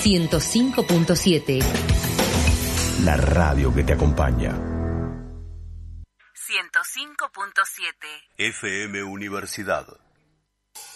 105.7. La radio que te acompaña. 105.7 FM Universidad.